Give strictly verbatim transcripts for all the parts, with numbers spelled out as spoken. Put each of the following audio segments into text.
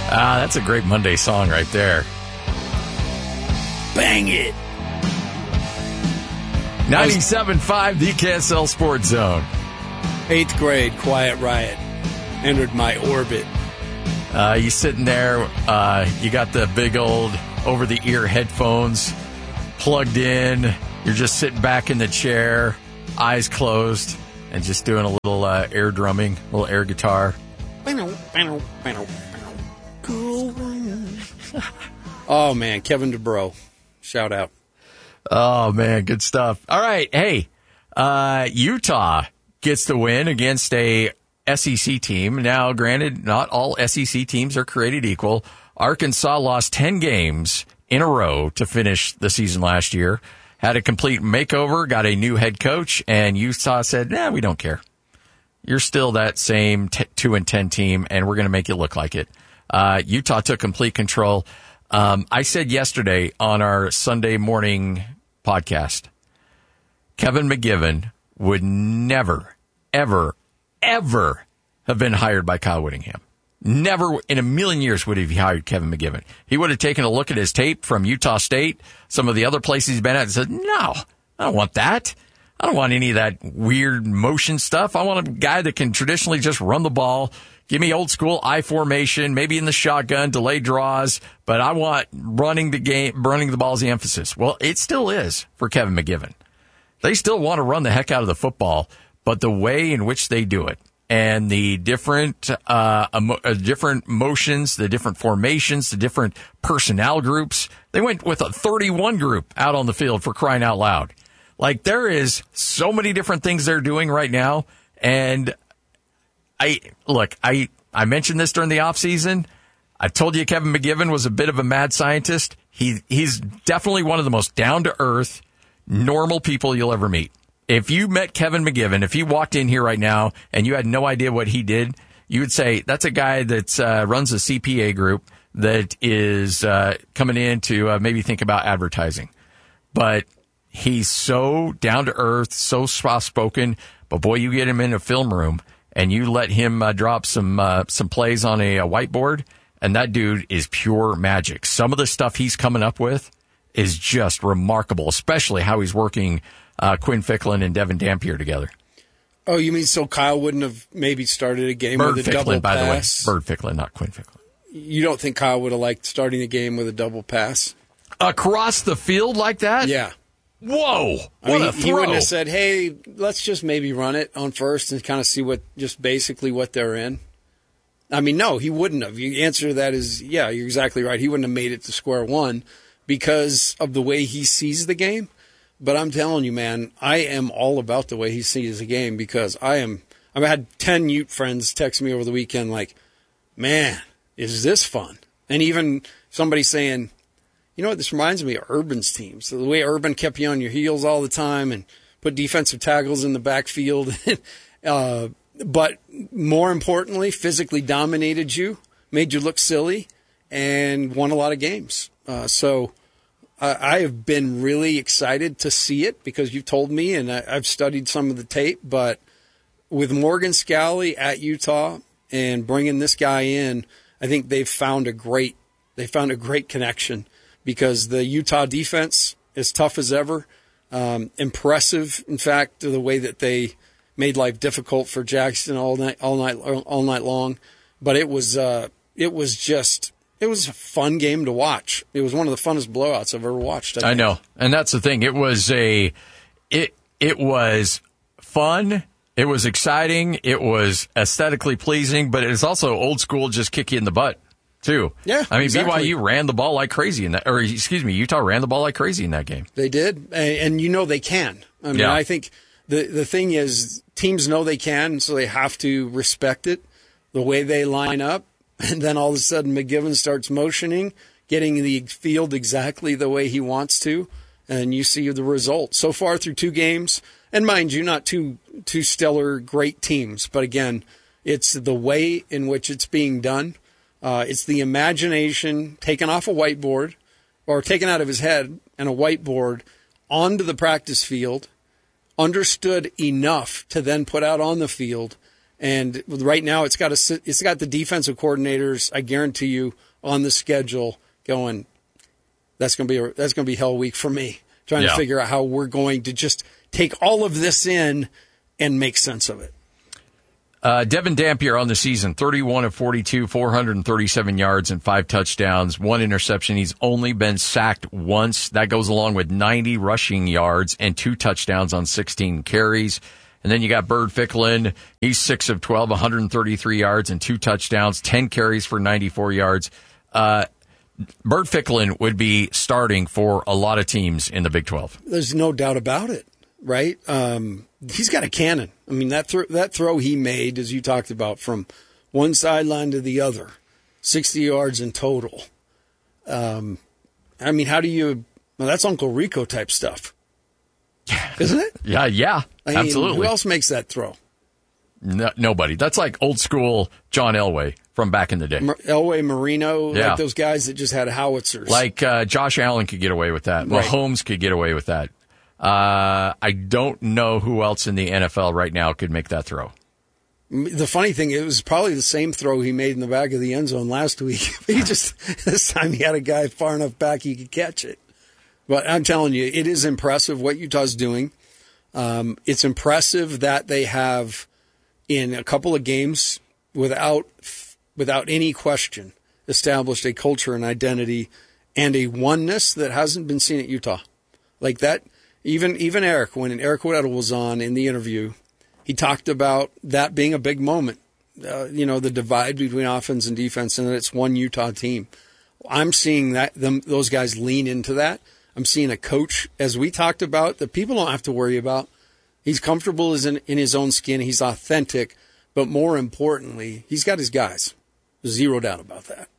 Ah, that's a great Monday song right there. Bang it. ninety-seven point five, the K S L Sports Zone. Eighth grade, Quiet Riot entered my orbit. Uh, you sitting there, uh, you got the big old over-the-ear headphones plugged in. You're just sitting back in the chair, eyes closed, and just doing a little uh, air drumming, a little air guitar. Cool. Oh, man, Kevin DeBro. Shout out. Oh, man, good stuff. All right, hey, uh, Utah gets the win against a S E C team. Now, granted, not all S E C teams are created equal. Arkansas lost ten games in a row to finish the season last year, had a complete makeover, got a new head coach, and Utah said, nah, we don't care. You're still that same t- two and ten team, and we're going to make it look like it. Uh, Utah took complete control. Um, I said yesterday on our Sunday morning podcast, Kevin McGiven would never, ever, ever have been hired by Kyle Whittingham. Never in a million years would he have hired Kevin McGiven. He would have taken a look at his tape from Utah State, some of the other places he's been at, and said, no, I don't want that. I don't want any of that weird motion stuff. I want a guy that can traditionally just run the ball. Give me old school I formation, maybe in the shotgun, delay draws, but I want running the game, running the ball as the emphasis. Well, it still is for Kevin McGiven. They still want to run the heck out of the football, but the way in which they do it and the different, uh, emo- uh, different motions, the different formations, the different personnel groups, they went with a thirty-one group out on the field, for crying out loud. Like, there is so many different things they're doing right now. And I, look, I, I mentioned this during the offseason. I told you Kevin McGiven was a bit of a mad scientist. He, he's definitely one of the most down to earth, normal people you'll ever meet. If you met Kevin McGiven, if he walked in here right now and you had no idea what he did, you would say, that's a guy that uh, runs a C P A group that is uh, coming in to uh, maybe think about advertising. But he's so down to earth, so soft spoken. But boy, you get him in a film room and you let him uh, drop some uh, some plays on a, a whiteboard, and that dude is pure magic. Some of the stuff he's coming up with is just remarkable, especially how he's working uh, Quinn Ficklin and Devin Dampier together. Oh, you mean so Kyle wouldn't have maybe started a game Bird with a Ficklin, double by pass? the way. Bird Ficklin, not Quinn Ficklin. You don't think Kyle would have liked starting a game with a double pass? Across the field like that? Yeah. Whoa! What I mean, a throw. He wouldn't have said, hey, let's just maybe run it on first and kind of see what, just basically what they're in. I mean, no, he wouldn't have. The answer to that is, yeah, you're exactly right. He wouldn't have made it to square one because of the way he sees the game. But I'm telling you, man, I am all about the way he sees the game because I am, I've had ten Ute friends text me over the weekend like, man, is this fun? And even somebody saying, you know what, this reminds me of Urban's teams. The way Urban kept you on your heels all the time and put defensive tackles in the backfield. uh, but more importantly, physically dominated you, made you look silly, and won a lot of games. Uh, so uh, I have been really excited to see it because you've told me, and I, I've studied some of the tape. But with Morgan Scalley at Utah and bringing this guy in, I think they've found a great they found a great connection. Because the Utah defense is tough as ever, um, impressive. In fact, the way that they made life difficult for Jackson all night, all night, all night long. But it was, uh, it was just, it was a fun game to watch. It was one of the funnest blowouts I've ever watched. I, I know, and that's the thing. It was a, it, it was fun. It was exciting. It was aesthetically pleasing, but it's also old school. Just kick you in the butt. Too. Yeah, I mean, exactly. B Y U ran the ball like crazy in that, or excuse me, Utah ran the ball like crazy in that game. They did, and, and you know they can. I mean, yeah. I think the the thing is teams know they can, so they have to respect it, the way they line up, and then all of a sudden McGiven starts motioning, getting the field exactly the way he wants to, and you see the result. So far through two games, and mind you, not two two stellar great teams, but again, it's the way in which it's being done. Uh, it's the imagination taken off a whiteboard or taken out of his head and a whiteboard onto the practice field, understood enough to then put out on the field, And right now, it's got a, it's got the defensive coordinators, I guarantee you, on the schedule going, that's going to be a, that's going to be hell week for me, trying yeah. to figure out how we're going to just take all of this in and make sense of it. Uh, Devin Dampier on the season, thirty-one of forty-two, four hundred thirty-seven yards and five touchdowns, one interception. He's only been sacked once. That goes along with ninety rushing yards and two touchdowns on sixteen carries. And then you got Bird Ficklin. He's six of twelve, one hundred thirty-three yards and two touchdowns, ten carries for ninety-four yards. Uh, Bird Ficklin would be starting for a lot of teams in the Big twelve. There's no doubt about it, right? Um, he's got a cannon. I mean, that, th- that throw he made, as you talked about, from one sideline to the other, sixty yards in total. Um, I mean, how do you well, – that's Uncle Rico type stuff. Isn't it? Yeah, yeah, I mean, absolutely. Who else makes that throw? No, nobody. That's like old school John Elway from back in the day. Mar- Elway, Marino, yeah. like those guys that just had howitzers. Like uh, Josh Allen could get away with that. Right. Mahomes could get away with that. Uh, I don't know who else in the N F L right now could make that throw. The funny thing, it was probably the same throw he made in the back of the end zone last week. He just, this time he had a guy far enough back he could catch it. But I'm telling you, it is impressive what Utah's doing. Um, it's impressive that they have, in a couple of games, without without any question, established a culture and identity and a oneness that hasn't been seen at Utah. Like that, even even Eric, when Eric Weddle was on in the interview, he talked about that being a big moment. Uh, you know, the divide between offense and defense, and that it's one Utah team. I'm seeing that them those guys lean into that. I'm seeing a coach, as we talked about, that people don't have to worry about. He's comfortable in, in his own skin. He's authentic. But more importantly, he's got his guys. Zero doubt about that.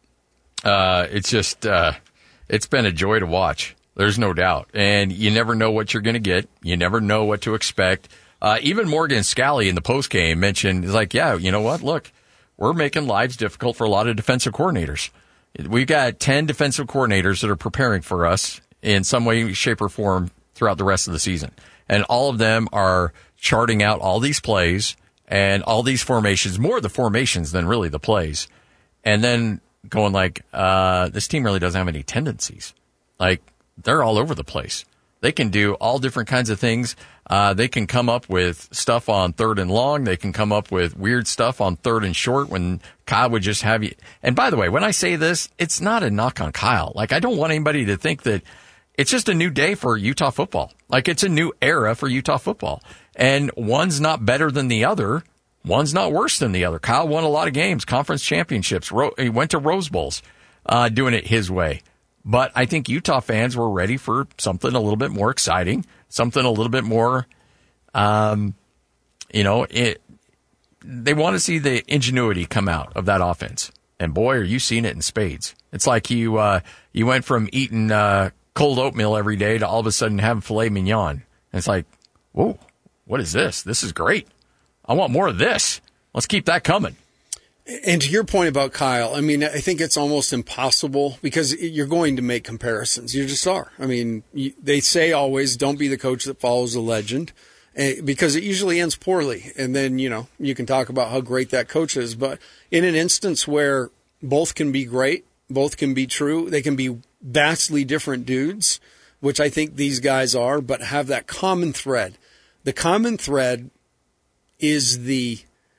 Uh, it's just, uh, it's been a joy to watch. There's no doubt. And you never know what you're going to get. You never know what to expect. Uh, even Morgan Scalley in the postgame mentioned, he's like, yeah, you know what? Look, we're making lives difficult for a lot of defensive coordinators. We've got ten defensive coordinators that are preparing for us in some way, shape, or form throughout the rest of the season. And all of them are charting out all these plays and all these formations, more the formations than really the plays. And then going like, uh, this team really doesn't have any tendencies. Like, they're all over the place. They can do all different kinds of things. Uh, they can come up with stuff on third and long. They can come up with weird stuff on third and short when Kyle would just have you. And by the way, when I say this, it's not a knock on Kyle. Like, I don't want anybody to think that it's just a new day for Utah football. Like, it's a new era for Utah football. And one's not better than the other. One's not worse than the other. Kyle won a lot of games, conference championships. Ro- he went to Rose Bowls, uh, doing it his way. But I think Utah fans were ready for something a little bit more exciting, something a little bit more, um, you know, it, they want to see the ingenuity come out of that offense. And boy, are you seeing it in spades. It's like you, uh, you went from eating, uh, cold oatmeal every day to all of a sudden having filet mignon. And it's like, whoa, what is this? This is great. I want more of this. Let's keep that coming. And to your point about Kyle, I mean, I think it's almost impossible because you're going to make comparisons. You just are. I mean, you, they say always, don't be the coach that follows a legend, because it usually ends poorly. And then, you know, you can talk about how great that coach is. But in an instance where both can be great, both can be true, they can be vastly different dudes, which I think these guys are, but have that common thread. The common thread is the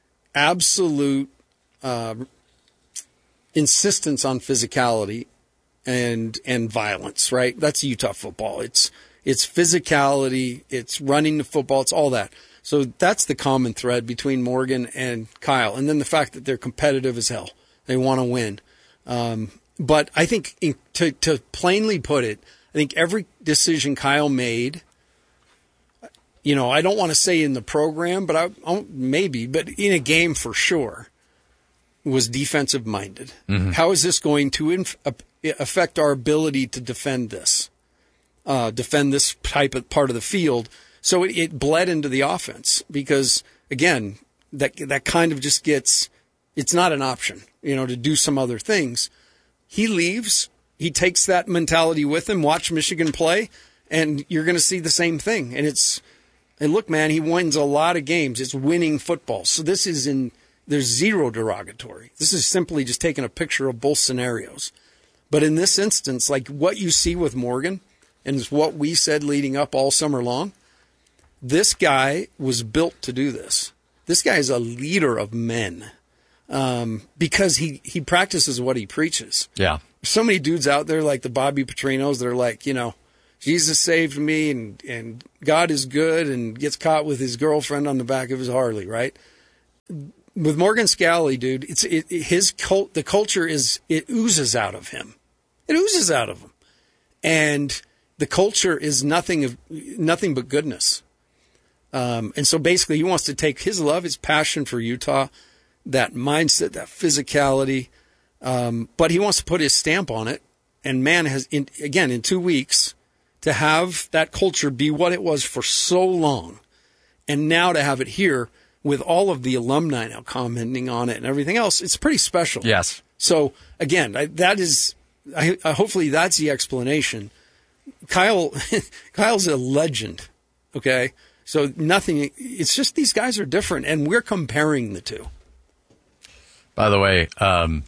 absolute uh, insistence on physicality and and violence, right? That's Utah football. It's it's physicality, it's running the football, it's all that. So that's the common thread between Morgan and Kyle. And then the fact that they're competitive as hell. They want to win. Um, but I think in, to, to plainly put it, I think every decision Kyle made, you know, I don't want to say in the program, but I, I maybe, but in a game for sure, was defensive minded. Mm-hmm. How is this going to inf- affect our ability to defend this, uh, defend this type of part of the field? So it, it bled into the offense because, again, that that kind of just gets, it's not an option, you know, to do some other things. He leaves, he takes that mentality with him, watch Michigan play, and you're going to see the same thing. And it's, And look, man, he wins a lot of games. It's winning football. So this is in, there's zero derogatory. This is simply just taking a picture of both scenarios. But in this instance, like what you see with Morgan, and it's what we said leading up all summer long, this guy was built to do this. This guy is a leader of men um, because he, he practices what he preaches. Yeah. So many dudes out there like the Bobby Petrinos that are like, you know, Jesus saved me and, and God is good, and gets caught with his girlfriend on the back of his Harley, right? With Morgan Scalley, dude, it's it, his cult, the culture is, it oozes out of him. It oozes out of him. And the culture is nothing of nothing but goodness. Um, and so basically he wants to take his love, his passion for Utah, that mindset, that physicality, um, but he wants to put his stamp on it. And man has, in, again, in two weeks, to have that culture be what it was for so long, and now to have it here with all of the alumni now commenting on it and everything else, it's pretty special. Yes. So again, I, that is, I, I, hopefully that's the explanation. Kyle, Kyle's a legend. Okay. So nothing, it's just these guys are different, and we're comparing the two. By the way, um,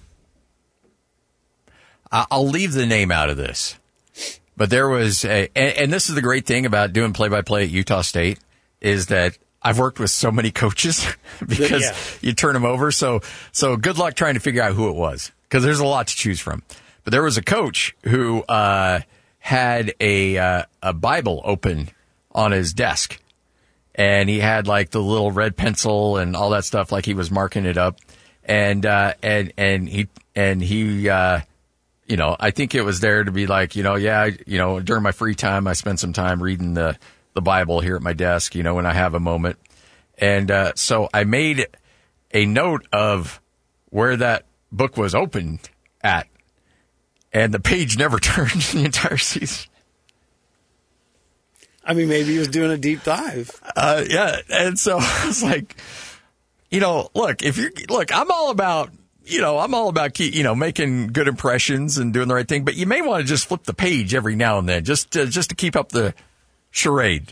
I'll leave the name out of this. But there was a, and, and this is the great thing about doing play-by-play at Utah State, is that I've worked with so many coaches because yeah. you turn them over. So, so good luck trying to figure out who it was, because there's a lot to choose from. But there was a coach who, uh, had a, uh, a Bible open on his desk, and he had like the little red pencil and all that stuff, like he was marking it up. And, uh, and, and he, and he, uh, you know, I think it was there to be like, you know, yeah, I, you know, during my free time, I spend some time reading the, the Bible here at my desk, you know, when I have a moment. And, uh, so I made a note of where that book was opened at, and the page never turned the entire season. I mean, maybe he was doing a deep dive. Uh, yeah. And so I was like, you know, look, if you're, look, I'm all about, you know, I'm all about, keep, you know, making good impressions and doing the right thing, but you may want to just flip the page every now and then, just to, just to keep up the charade.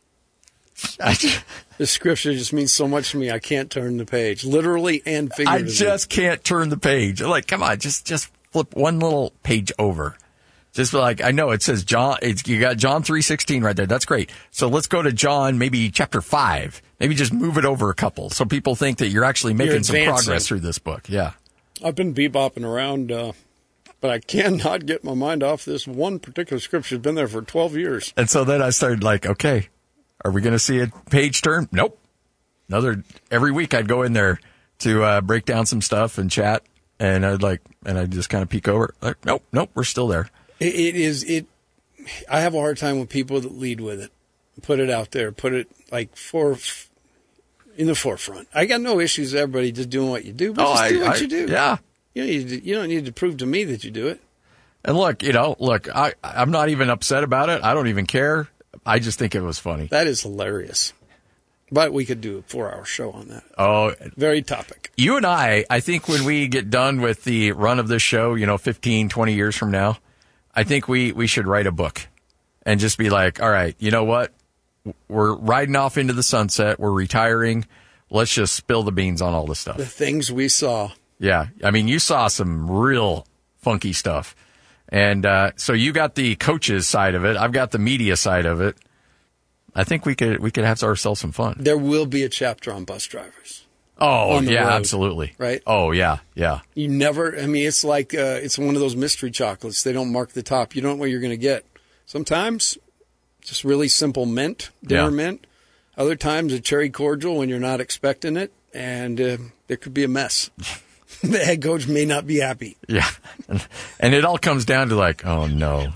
The scripture just means so much to me. I can't turn the page, literally and figuratively. I just can't turn the page. Like, come on, just, just flip one little page over. Just like, I know it says John, it's, you got John three sixteen right there. That's great. So let's go to John, maybe chapter five. Maybe just move it over a couple, so people think that you're actually making You're some progress through this book. Yeah. I've been bebopping around, uh, but I cannot get my mind off this one particular scripture. It's been there for twelve years. And so then I started like, okay, are we going to see a page turn? Nope. Another, every week I'd go in there to uh, break down some stuff and chat, and I'd like, and I'd just kind of peek over. Like, nope, nope, we're still there. It, it is, it, I have a hard time with people that lead with it. Put it out there, put it like for, in the forefront. I got no issues with everybody just doing what you do, but oh, just I, do what I, you do. Yeah. You don't, need to, you don't need to prove to me that you do it. And look, you know, look, I, I'm not even upset about it. I don't even care. I just think it was funny. That is hilarious. But we could do a four-hour show on that. Oh. Very topic. You and I, I think when we get done with the run of this show, you know, fifteen, twenty years from now, I think we, we should write a book and just be like, all right, you know what? We're riding off into the sunset. We're retiring. Let's just spill the beans on all this stuff. The things we saw. Yeah. I mean, you saw some real funky stuff. And uh, so you got the coaches side of it. I've got the media side of it. I think we could we could have ourselves some fun. There will be a chapter on bus drivers. Oh, yeah, road, absolutely. Right? Oh, yeah, yeah. You never, I mean, it's like, uh, it's one of those mystery chocolates. They don't mark the top. You don't know what you're going to get. Sometimes, just really simple mint, dinner Yeah. mint. Other times, a cherry cordial when you're not expecting it, and uh, there could be a mess. The head coach may not be happy. Yeah. And it all comes down to like, oh, no.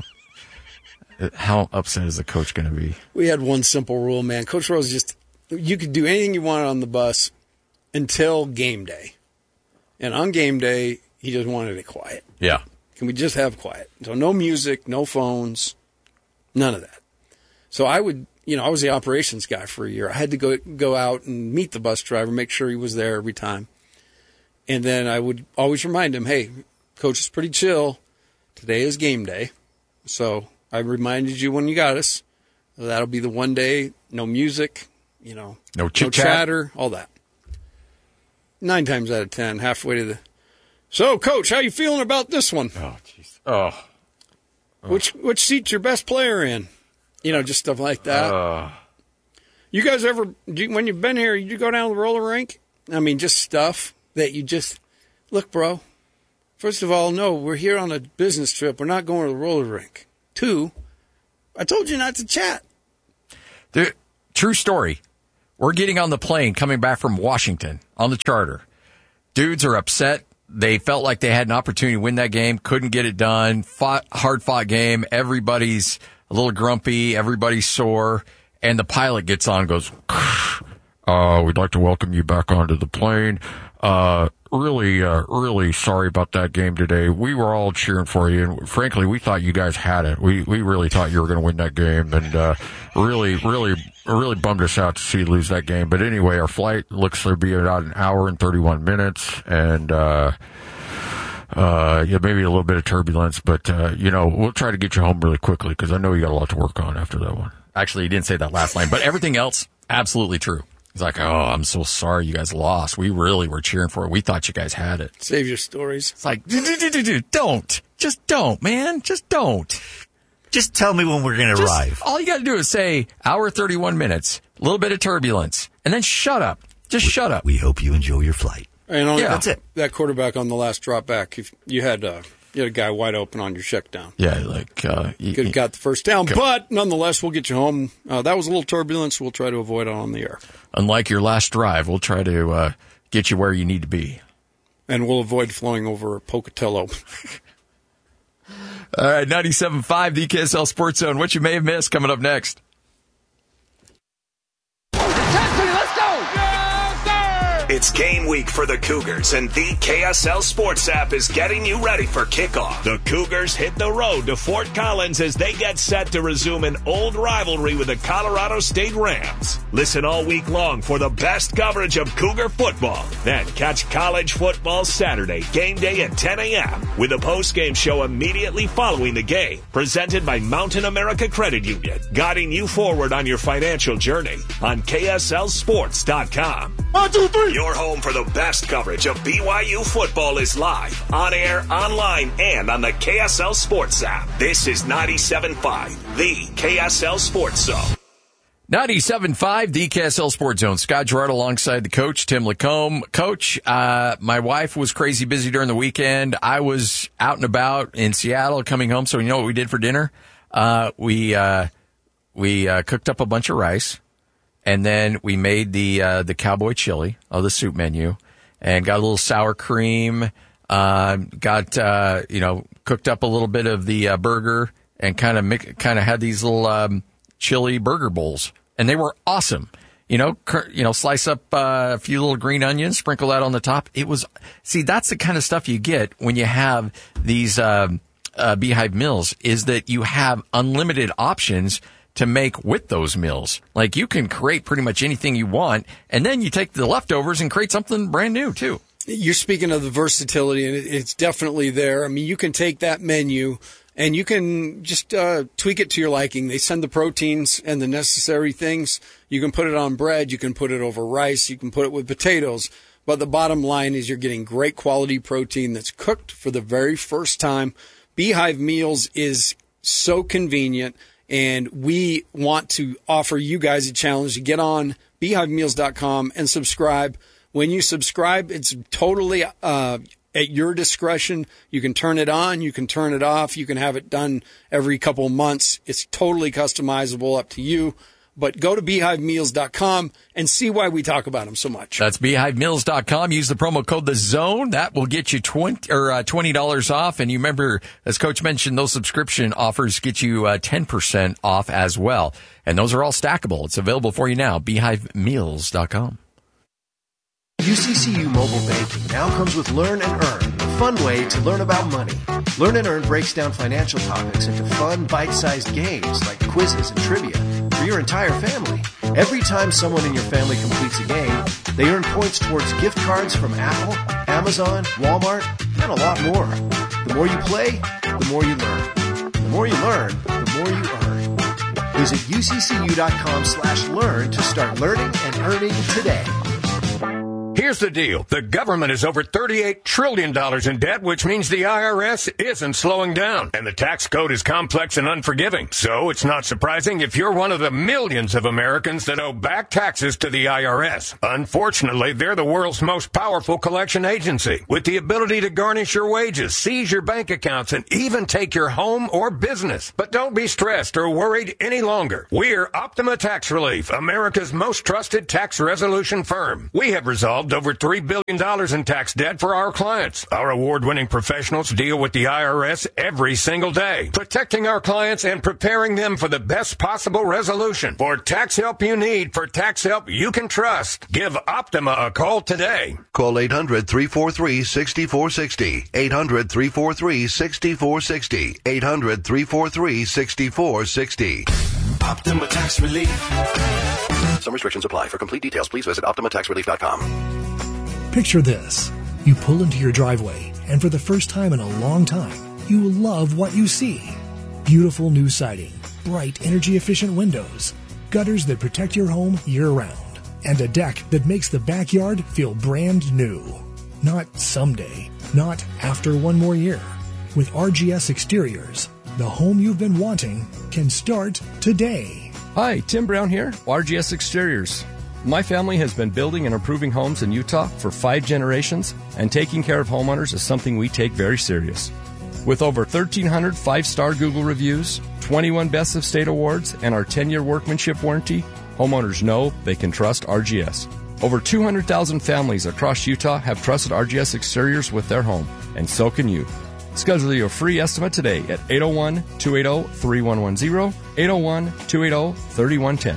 How upset is the coach going to be? We had one simple rule, man. Coach Rose just, you could do anything you wanted on the bus until game day. And on game day, he just wanted it quiet. Yeah. Can we just have quiet? So no music, no phones, none of that. So I would, you know, I was the operations guy for a year. I had to go go out and meet the bus driver, make sure he was there every time. And then I would always remind him, hey, coach is pretty chill. Today is game day. So I reminded you when you got us. That'll be the one day, no music, you know, no chit no chat, chatter, all that. Nine times out of ten, halfway to the. So, Coach, how you feeling about this one? Oh, jeez. Oh. oh. Which which seat's your best player in? You know, just stuff like that. Uh. You guys ever, do you, when you've been here, you go down to the roller rink? I mean, just stuff that you just, look, bro, first of all, no, we're here on a business trip. We're not going to the roller rink. Two, I told you not to chat. The true story. We're getting on the plane coming back from Washington on the charter. Dudes are upset. They felt like they had an opportunity to win that game, couldn't get it done. Fought, hard-fought game. Everybody's a little grumpy. Everybody's sore. And the pilot gets on and goes, uh, we'd like to welcome you back onto the plane. Uh, really, uh, really sorry about that game today. We were all cheering for you. And frankly, we thought you guys had it. We, we really thought you were going to win that game. And, uh, really, really, really bummed us out to see you lose that game. But anyway, our flight looks to be about an hour and thirty-one minutes. And, uh, uh, yeah, maybe a little bit of turbulence, but, uh, you know, we'll try to get you home really quickly because I know you got a lot to work on after that one. Actually, he didn't say that last line, but everything else, absolutely true. He's like, oh, I'm so sorry you guys lost. We really were cheering for it. We thought you guys had it. Save your stories. It's like, don't. Just don't, man. Just don't. Just tell me when we're going to arrive. All you got to do is say, hour thirty-one minutes, a little bit of turbulence, and then shut up. Just we, shut up. We hope you enjoy your flight. And on, yeah. That's it. That quarterback on the last drop back, if you had uh, you had a guy wide open on your check down. Yeah, like uh, you could have got the first down, go. But nonetheless, we'll get you home. Uh, that was a little turbulence. We'll try to avoid it on the air. Unlike your last drive, we'll try to uh, get you where you need to be, and we'll avoid flowing over Pocatello. All right, ninety-seven point five, the K S L Sports Zone. What you may have missed coming up next. It's game week for the Cougars, and the K S L Sports app is getting you ready for kickoff. The Cougars hit the road to Fort Collins as they get set to resume an old rivalry with the Colorado State Rams. Listen all week long for the best coverage of Cougar football. Then catch college football Saturday, game day at ten a.m. with a post-game show immediately following the game. Presented by Mountain America Credit Union, guiding you forward on your financial journey on K S L sports dot com. One, two, three. Your home for the best coverage of B Y U football is live, on air, online, and on the K S L Sports app. This is ninety-seven point five, the K S L Sports Zone. ninety-seven point five, the K S L Sports Zone. Scott Gerard alongside the coach, Tim Lacombe. Coach, uh, my wife was crazy busy during the weekend. I was out and about in Seattle coming home. So you know what we did for dinner? Uh, we, uh, we, uh, cooked up a bunch of rice. And then we made the uh, the cowboy chili, oh, the soup menu, and got a little sour cream. Uh, got uh, you know cooked up a little bit of the uh, burger, and kind of kind of had these little um, chili burger bowls, and they were awesome. You know, cur- you know, slice up uh, a few little green onions, sprinkle that on the top. It was see that's the kind of stuff you get when you have these um, uh, Beehive meals. Is that you have unlimited options to make with those meals. Like, you can create pretty much anything you want, and then you take the leftovers and create something brand new, too. You're speaking of the versatility, and it's definitely there. I mean, you can take that menu, and you can just uh, tweak it to your liking. They send the proteins and the necessary things. You can put it on bread. You can put it over rice. You can put it with potatoes. But the bottom line is you're getting great quality protein that's cooked for the very first time. Beehive Meals is so convenient. And we want to offer you guys a challenge to get on beehive meals dot com and subscribe. When you subscribe, it's totally uh, at your discretion. You can turn it on. You can turn it off. You can have it done every couple of months. It's totally customizable, up to you. But go to beehive meals dot com and see why we talk about them so much. That's beehive meals dot com. Use the promo code The Zone. That will get you twenty or uh, twenty dollars off. And you remember, as Coach mentioned, those subscription offers get you uh, ten percent off as well. And those are all stackable. It's available for you now. beehive meals dot com. U C C U Mobile Banking now comes with Learn and Earn, a fun way to learn about money. Learn and Earn breaks down financial topics into fun, bite-sized games like quizzes and trivia for your entire family. Every time someone in your family completes a game, they earn points towards gift cards from Apple, Amazon, Walmart, and a lot more. The more you play, the more you learn. The more you learn, the more you earn. Visit uccu.com slash learn to start learning and earning today. Here's the deal. The government is over thirty-eight trillion dollars in debt, which means the I R S isn't slowing down. And the tax code is complex and unforgiving. So it's not surprising if you're one of the millions of Americans that owe back taxes to the I R S. Unfortunately, they're the world's most powerful collection agency, with the ability to garnish your wages, seize your bank accounts, and even take your home or business. But don't be stressed or worried any longer. We're Optima Tax Relief, America's most trusted tax resolution firm. We have resolved over three billion dollars in tax debt for our clients. Our award-winning professionals deal with the I R S every single day, protecting our clients and preparing them for the best possible resolution. For tax help you need, for tax help you can trust, give Optima a call today. Call eight hundred, three four three, six four six zero. eight hundred, three four three, six four six zero. eight hundred, three four three, six four six zero. Optima Tax Relief. Some restrictions apply. For complete details, please visit optima tax relief dot com. Picture this. You pull into your driveway, and for the first time in a long time, you will love what you see. Beautiful new siding, bright, energy-efficient windows, gutters that protect your home year-round, and a deck that makes the backyard feel brand new. Not someday, not after one more year. With R G S Exteriors, the home you've been wanting can start today. Hi, Tim Brown here, R G S Exteriors. My family has been building and improving homes in Utah for five generations, and taking care of homeowners is something we take very serious. With over thirteen hundred five-star Google reviews, twenty-one Best of State awards, and our ten-year workmanship warranty, homeowners know they can trust R G S. Over two hundred thousand families across Utah have trusted R G S Exteriors with their home, and so can you. Schedule your free estimate today at eight oh one, two eight oh, three one one zero, eight oh one, two eight oh, three one one zero.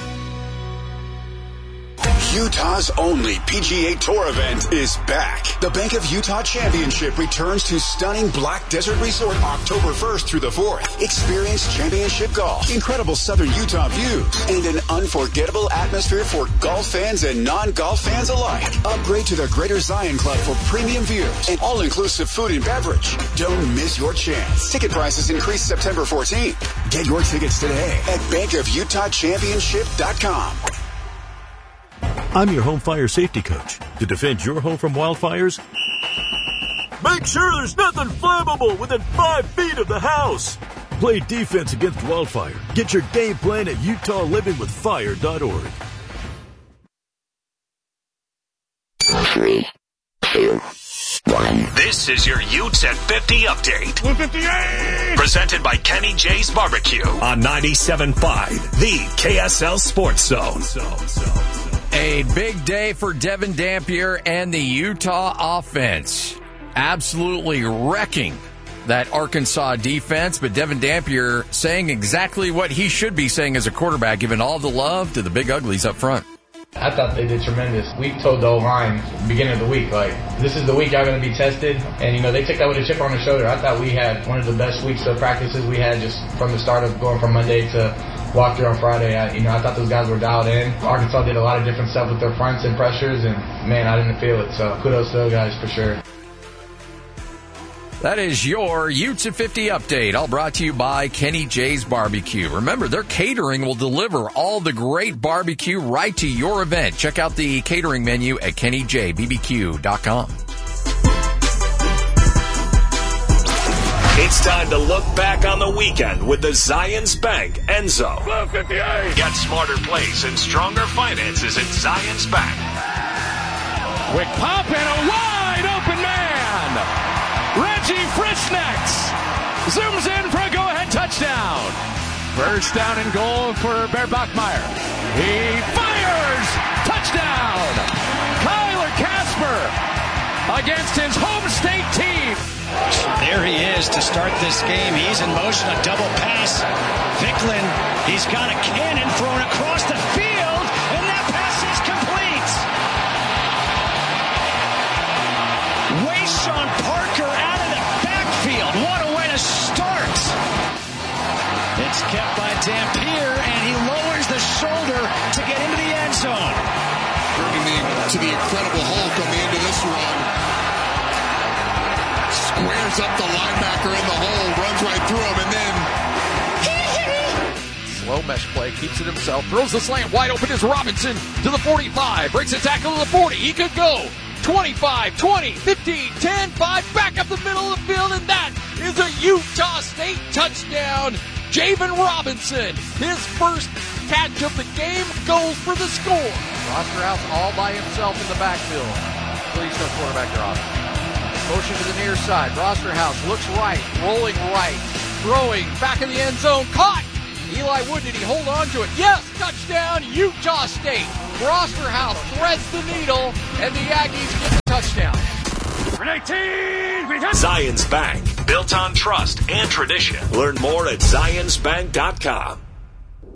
Utah's only P G A Tour event is back. The Bank of Utah Championship returns to stunning Black Desert Resort October first through the fourth. Experience championship golf, incredible southern Utah views, and an unforgettable atmosphere for golf fans and non-golf fans alike. Upgrade to the Greater Zion Club for premium views and all-inclusive food and beverage. Don't miss your chance. Ticket prices increase September fourteenth. Get your tickets today at bank of utah championship dot com. I'm your home fire safety coach. To defend your home from wildfires, make sure there's nothing flammable within five feet of the house. Play defense against wildfire. Get your game plan at utah living with fire dot org. Three, two, one. This is your Utes at fifty update. one fifty-eight! Presented by Kenny J's Barbecue on ninety-seven point five, the K S L Sports Zone. So, so, so. A big day for Devin Dampier and the Utah offense. Absolutely wrecking that Arkansas defense, but Devin Dampier saying exactly what he should be saying as a quarterback, giving all the love to the big uglies up front. I thought they did tremendous. We told the O-line beginning of the week, like, this is the week y'all going to be tested. And, you know, they took that with a chip on their shoulder. I thought we had one of the best weeks of practices we had just from the start of going from Monday to walk through on Friday. I, you know, I thought those guys were dialed in. Arkansas did a lot of different stuff with their fronts and pressures, and, man, I didn't feel it. So kudos to those guys for sure. That is your Utes at fifty update, all brought to you by Kenny J's Barbecue. Remember, their catering will deliver all the great barbecue right to your event. Check out the catering menu at kenny j b b q dot com. It's time to look back on the weekend with the Zions Bank Enzo. Get smarter plays and stronger finances at Zions Bank. Quick pop and a wide open man. Reggie Frischnex zooms in for a go-ahead touchdown. First down and goal for Bear Bachmeier. He fires! Touchdown! Kyler Casper against his home state team. There he is to start this game. He's in motion, a double pass. Vicklin, he's got a cannon thrown across the field, and that pass is complete. Wayshawn Parker out of the backfield. What a way to start. It's kept by Dampier, and he lowers the shoulder to get into the end zone. Bringing me to the Incredible Hulk on the end of this run. Squares up the linebacker in the hole, runs right through him, and then slow no mesh play, keeps it himself, throws the slant wide open as Robinson to the forty-five, breaks a tackle to the forty. He could go twenty-five, twenty, fifteen, ten, five, back up the middle of the field, and that is a Utah State touchdown. Javen Robinson, his first catch of the game, goes for the score. Rosterhouse all by himself in the backfield. Please no quarterback draw. Motion to the near side. Rosterhouse looks right, rolling right, throwing back in the end zone, caught. Eli Wood, did he hold on to it? Yes, touchdown, Utah State. Rosterhouse threads the needle, and the Aggies get the touchdown. Zions Bank, built on trust and tradition. Learn more at zions bank dot com.